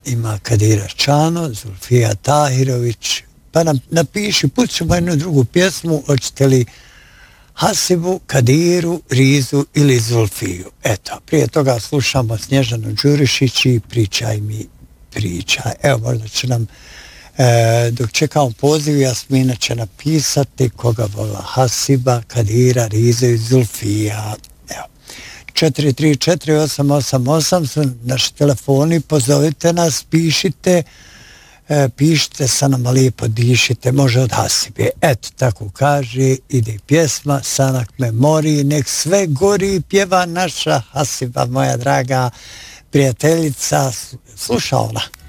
ima Kadira Čano, Zulfija Tahirović, pa nam napiši, pućemo jednu drugu pjesmu, hoćete li Hasibu, Kadiru, Rizu ili Zulfiju. Eto, prije toga slušamo Snježanu Đurišić i Pričaj mi pričaj. Evo, možda će nam, dok čekamo poziv, Jasmina će napisati koga vola Hasiba, Kadira, Rizu i Zulfija. Evo, 434-888 su naši telefoni, pozovite nas, pišite, pišite sa nama lijepo, dišite, može od Hasibe. Eto, tako kaže, ide pjesma Sanak memoriji, nek sve gori, pjeva naša Hasiba, moja draga prijateljica, sluša ona.